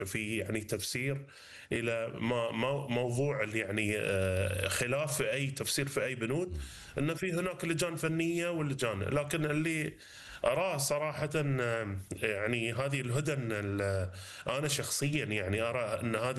في يعني تفسير إلى موضوع يعني خلاف في أي تفسير في أي بنود، إمم. إن في هناك لجان فنية ولجان، لكن اللي أراه صراحةً يعني هذه الهدن أنا شخصيًا يعني أرى أن هذه